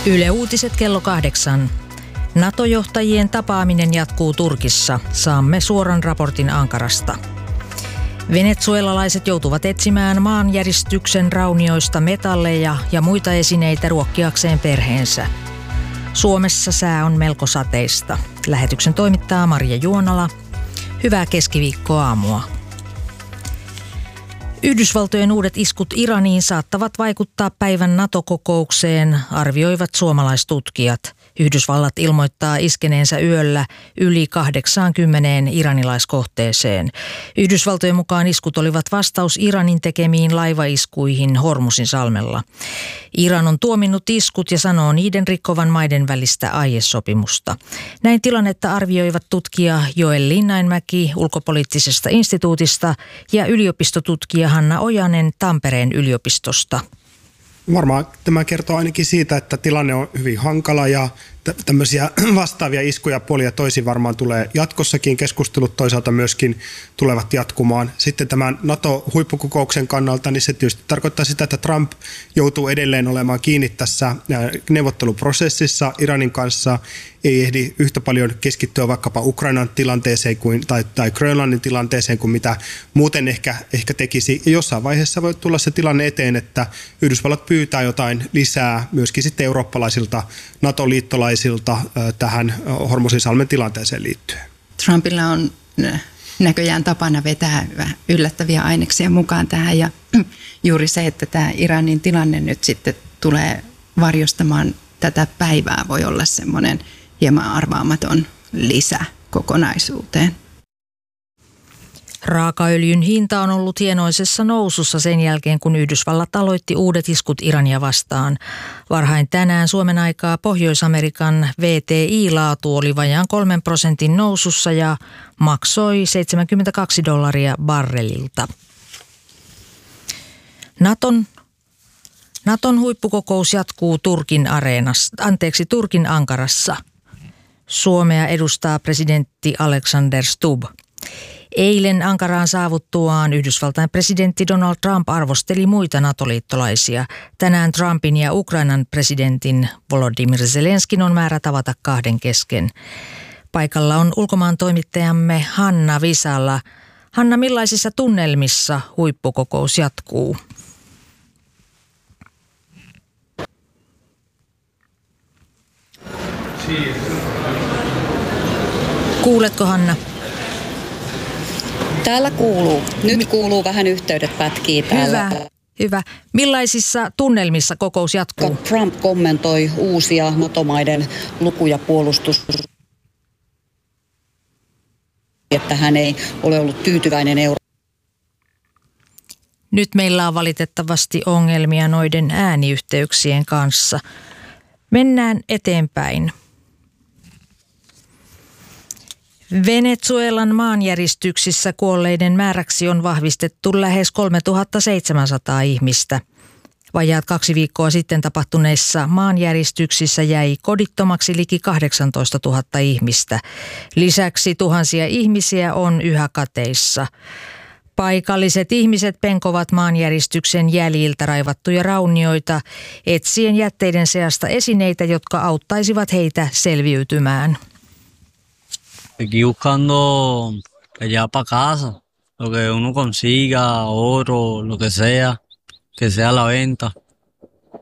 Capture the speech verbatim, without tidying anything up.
Yle Uutiset kello kahdeksan. NATO-johtajien tapaaminen jatkuu Turkissa. Saamme suoran raportin Ankarasta. Venezuelalaiset joutuvat etsimään maanjäristyksen raunioista metalleja ja muita esineitä ruokkiakseen perheensä. Suomessa sää on melko sateista. Lähetyksen toimittaa Marja Juonala. Hyvää keskiviikkoaamua. Yhdysvaltojen uudet iskut Iraniin saattavat vaikuttaa päivän NATO-kokoukseen, arvioivat suomalaistutkijat. Yhdysvallat ilmoittaa iskeneensä yöllä yli kahdeksaankymmeneen iranilaiskohteeseen. Yhdysvaltojen mukaan iskut olivat vastaus Iranin tekemiin laivaiskuihin Hormusin salmella. Iran on tuominnut iskut ja sanoo niiden rikkovan maiden välistä aiesopimusta. Näin tilannetta arvioivat tutkija Joel Linnainmäki ulkopoliittisesta instituutista ja yliopistotutkija Hanna Ojanen Tampereen yliopistosta. Varmaan tämä kertoo ainakin siitä, että tilanne on hyvin hankala ja tämmöisiä vastaavia iskuja puolin ja toisin varmaan tulee jatkossakin. Keskustelut toisaalta myöskin tulevat jatkumaan. Sitten tämän NATO-huippukokouksen kannalta, niin se tietysti tarkoittaa sitä, että Trump joutuu edelleen olemaan kiinni tässä neuvotteluprosessissa Iranin kanssa. Ei ehdi yhtä paljon keskittyä vaikkapa Ukrainan tilanteeseen kuin, tai, tai Grönlannin tilanteeseen kuin mitä muuten ehkä, ehkä tekisi. Ja jossain vaiheessa voi tulla se tilanne eteen, että Yhdysvallat pyytää jotain lisää myöskin sitten eurooppalaisilta NATO-liittolaisilta tähän Hormusin salmen tilanteeseen liittyen. Trumpilla on näköjään tapana vetää yllättäviä aineksia mukaan tähän ja juuri se, että tämä Iranin tilanne nyt sitten tulee varjostamaan tätä päivää, voi olla semmoinen hieman arvaamaton lisä kokonaisuuteen. Raakaöljyn hinta on ollut hienoisessa nousussa sen jälkeen, kun Yhdysvallat aloitti uudet iskut Irania vastaan. Varhain tänään Suomen aikaa Pohjois-Amerikan V T I-laatu oli vajaan kolmen prosentin nousussa ja maksoi seitsemänkymmentäkaksi dollaria barrelilta. Naton Naton huippukokous jatkuu Turkin areenassa, anteeksi, Turkin Ankarassa. Suomea edustaa presidentti Alexander Stubb. Eilen Ankaraan saavuttuaan Yhdysvaltain presidentti Donald Trump arvosteli muita NATO-liittolaisia. Tänään Trumpin ja Ukrainan presidentin Volodymyr Zelenskin on määrä tavata kahden kesken. Paikalla on ulkomaan toimittajamme Hanna Visala. Hanna, millaisissa tunnelmissa huippukokous jatkuu? Kuuletko, Hanna? Täällä kuuluu. Nyt Mi- kuuluu vähän yhteydet pätkii täällä. Hyvä, hyvä. Millaisissa tunnelmissa kokous jatkuu? Trump kommentoi uusia NATO-maiden lukuja puolustus, että hän ei ole ollut tyytyväinen euro. Nyt meillä on valitettavasti ongelmia noiden ääniyhteyksien kanssa. Mennään eteenpäin. Venezuelan maanjäristyksissä kuolleiden määräksi on vahvistettu lähes kolmetuhattaseitsemänsataa ihmistä. Vajaat kaksi viikkoa sitten tapahtuneissa maanjäristyksissä jäi kodittomaksi liki kahdeksantoistatuhatta ihmistä. Lisäksi tuhansia ihmisiä on yhä kateissa. Paikalliset ihmiset penkovat maanjäristyksen jäljiltä raivattuja raunioita etsien jätteiden seasta esineitä, jotka auttaisivat heitä selviytymään. Aquí buscando allá para casa, lo que uno consiga, oro, lo que sea, que sea a la venta.